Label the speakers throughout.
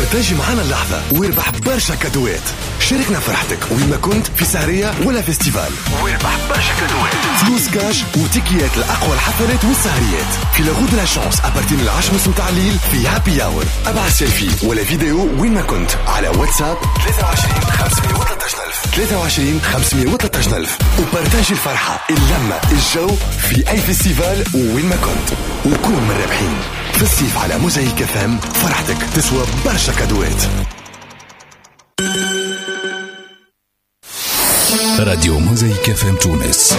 Speaker 1: بارتاجي معنا اللحظة واربح برشا كادوات. شاركنا فرحتك وين ما كنت، في سهرية ولا فيستيفال، واربح برشا كادوات، فلوس كاش وتيكيات لأقوى الحفلات والسهريات في لاغود لا شانس أبارتين 10 متاع الليل في هابي اور. ابعث سيلفي ولا فيديو وين ما كنت على واتساب 23 513 23 513 وبارتاجي الفرحة، اللمة، الجو في أي فيستيفال وين ما كنت، وكون من الرابحين. في الصيف على موزايك FM فرحتك تسوى برشا كادوات.
Speaker 2: راديو موزايك FM تونس.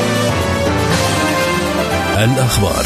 Speaker 2: الأخبار.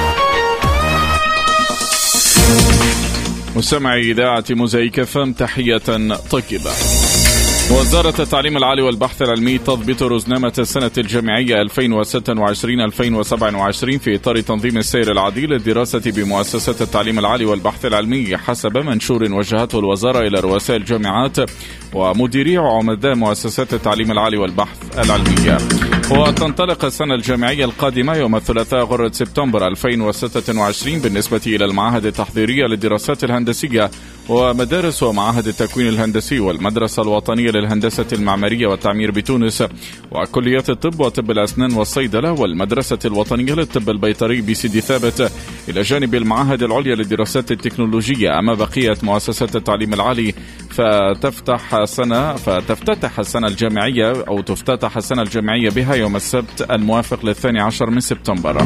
Speaker 3: مستمعي إذاعة موزايك FM تحية طيبة. وزارة التعليم العالي والبحث العلمي تضبط رزنامة السنة الجامعية 2026-2027 في إطار تنظيم السير العديل للدراسة بمؤسسات التعليم العالي والبحث العلمي حسب منشور وجهته الوزارة إلى رؤساء الجامعات ومديري وعمداء مؤسسات التعليم العالي والبحث العلمي. وتنطلق السنة الجامعية القادمة يوم الثلاثاء غرة سبتمبر 2026 بالنسبة إلى المعاهد التحضيرية للدراسات الهندسية ومدارس ومعاهد التكوين الهندسي والمدرسة الوطنية للهندسة المعمارية والتعمير بتونس وكليات الطب وطب الأسنان والصيدلة والمدرسة الوطنية للطب البيطري بسيدي ثابت، إلى جانب المعاهد العليا للدراسات التكنولوجية. أما بقية مؤسسات التعليم العالي فتفتتح السنة الجامعية بها يوم السبت الموافق 12 من سبتمبر.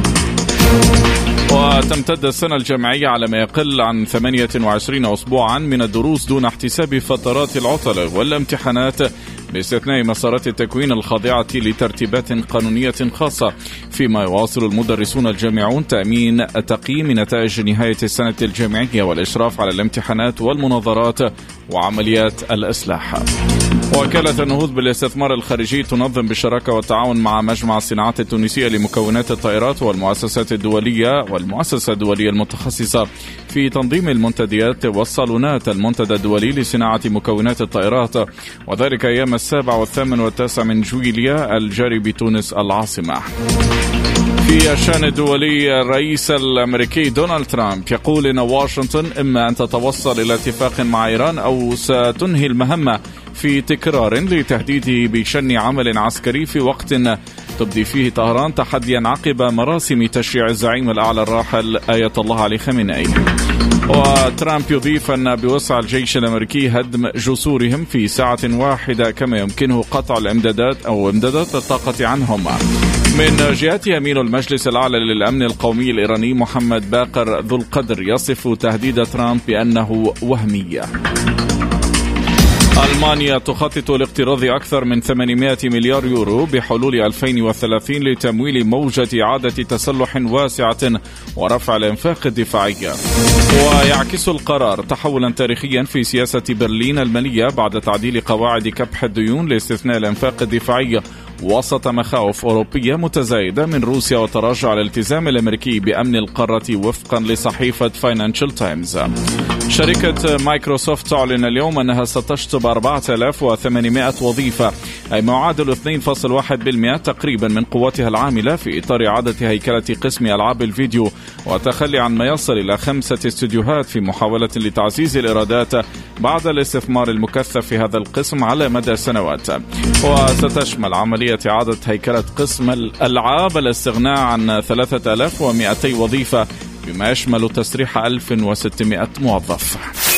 Speaker 3: وتمتد السنة الجامعية على ما يقل عن 28 أسبوعا من الدروس دون احتساب فترات العطلة والامتحانات باستثناء مسارات التكوين الخاضعة لترتيبات قانونية خاصة، فيما يواصل المدرسون الجامعون تقييم نتائج نهاية السنة الجامعية والإشراف على الامتحانات والمناظرات وعمليات الإصلاح. وكالة النهوض بالاستثمار الخارجي تنظم بالشراكة والتعاون مع مجمع الصناعات التونسية لمكونات الطائرات والمؤسسة الدولية المتخصصة في تنظيم المنتديات والصالونات المنتدى الدولي لصناعة مكونات الطائرات، وذلك أيام 7 و8 و9 من جويليا الجاري بتونس العاصمة. في الشأن الدولي، الرئيس الأمريكي دونالد ترامب يقول إن واشنطن إما أن تتوصل إلى اتفاق مع إيران أو ستنهي المهمة، في تكرار لتهديده بشن عمل عسكري في وقت تبدي فيه طهران تحديا عقب مراسم تشييع الزعيم الأعلى الراحل آية الله علي خامنئي. وترامب يضيف أن بوسع الجيش الأمريكي هدم جسورهم في ساعة واحدة، كما يمكنه قطع إمدادات الطاقة عنهم. من جهته أمين المجلس الأعلى للأمن القومي الإيراني محمد باقر ذو القدر يصف تهديد ترامب بأنه وهمي. ألمانيا تخطط لاقتراض أكثر من 800 مليار يورو بحلول 2030 لتمويل موجة إعادة تسلح واسعة ورفع الإنفاق الدفاعي. ويعكس القرار تحولا تاريخيا في سياسة برلين المالية بعد تعديل قواعد كبح الديون لاستثناء الإنفاق الدفاعي وسط مخاوف أوروبية متزايدة من روسيا وتراجع الالتزام الأمريكي بأمن القارة وفقا لصحيفة فاينانشال تايمز. شركة مايكروسوفت تعلن اليوم أنها ستشطب 4800 وظيفة، أي معادل 2.1% تقريبا من قوتها العاملة، في إطار إعادة هيكلة قسم ألعاب الفيديو وتخلي عن ما يصل إلى 5 استديوهات في محاولة لتعزيز الإيرادات بعد الاستثمار المكثف في هذا القسم على مدى سنوات. وستشمل عملية إعادة هيكلة قسم الألعاب الاستغناء عن 3200 وظيفة، بما يشمل تسريح 1600 موظف.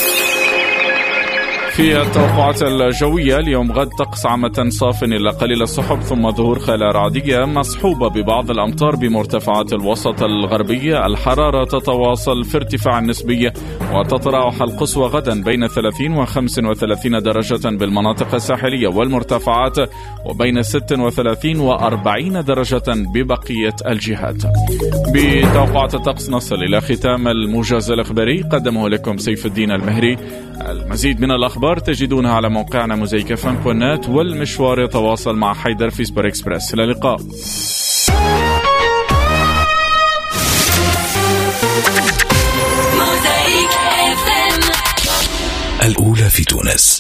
Speaker 3: في التوقعات الجوية اليوم غد طقس عامة صاف إلى قليل السحب ثم ظهور خيلة رعدية مصحوبة ببعض الأمطار بمرتفعات الوسط الغربية. الحرارة تتواصل في ارتفاع نسبي وتتراوح القصوى غدا بين 30 و 35 درجة بالمناطق الساحلية والمرتفعات، وبين 36 و 40 درجة ببقية الجهات. بتوقعات الطقس نصل إلى ختام الموجز الإخباري، قدمه لكم سيف الدين المهري. المزيد من الأخبار تجدونها على موقعنا موزايك FM.net، والمشوار يتواصل مع حيدر في سبور إكسبرس. إلى اللقاء.
Speaker 2: الأولى في تونس.